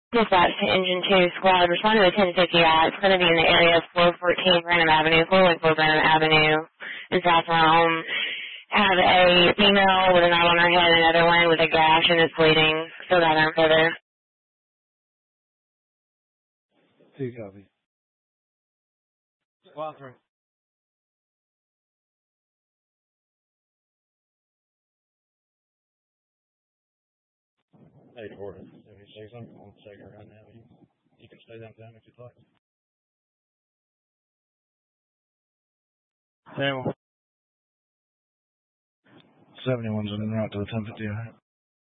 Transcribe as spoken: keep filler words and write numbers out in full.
Dispatch to Engine two Squad, respond to the ten fifty I. It's going to be in the area of four fourteen Branham Avenue, four one four Branham Avenue in South Rome. Have a female with a knot on her head and another one with a gash and it's bleeding. Still got her further. Two copy. Squad three. Hey, Jordan, if you say something, I'm going to take her right now. You, you can stay downtown if you'd like. Samuel. seventy-one's in the route to the ten fifty I.